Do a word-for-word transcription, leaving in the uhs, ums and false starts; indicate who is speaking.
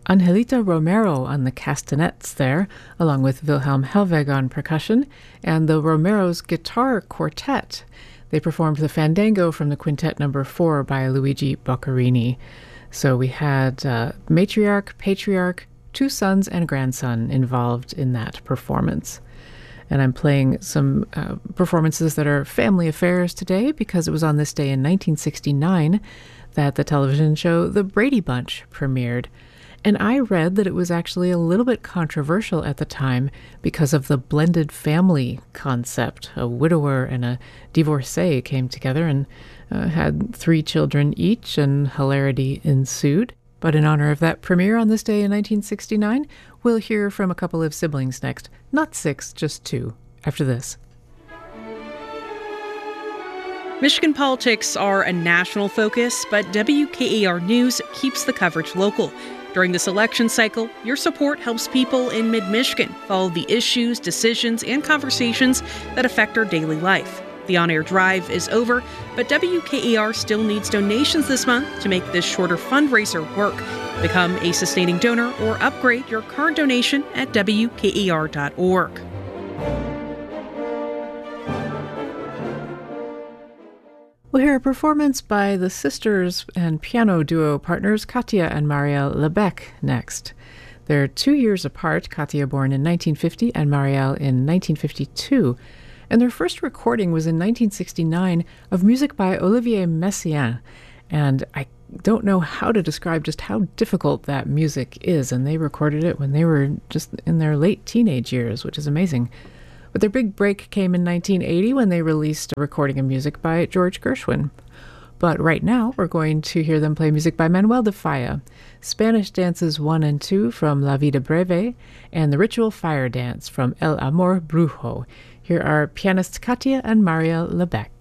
Speaker 1: Angelita Romero on the castanets there, along with Wilhelm Helweg on percussion, and the Romero's Guitar Quartet. They performed the Fandango from the Quintet Number Four by Luigi Boccherini. So we had uh, matriarch, patriarch, two sons and a grandson involved in that performance. And I'm playing some uh, performances that are family affairs today because it was on this day in nineteen sixty-nine that the television show The Brady Bunch premiered. And I read that it was actually a little bit controversial at the time because of the blended family concept. A widower and a divorcee came together and uh, had three children each, and hilarity ensued. But in honor of that premiere on this day in nineteen sixty-nine, we'll hear from a couple of siblings next. Not six, just two, after this.
Speaker 2: Michigan politics are a national focus, but W K A R News keeps the coverage local. During this election cycle, your support helps people in mid-Michigan follow the issues, decisions, and conversations that affect our daily life. The on-air drive is over, but W K A R still needs donations this month to make this shorter fundraiser work. Become a sustaining donor or upgrade your current donation at W K A R dot org.
Speaker 1: We'll hear a performance by the sisters and piano duo partners Katja and Marielle Lebec next. They're two years apart, Katja born in nineteen fifty and Marielle in nineteen fifty-two. And their first recording was in nineteen sixty-nine of music by Olivier Messiaen. And I don't know how to describe just how difficult that music is. And they recorded it when they were just in their late teenage years, which is amazing. But their big break came in nineteen eighty when they released a recording of music by George Gershwin. But right now, we're going to hear them play music by Manuel de Falla, Spanish Dances one and two from La Vida Breve, and the Ritual Fire Dance from El Amor Brujo. Here are pianists Katja and Marielle Lebec.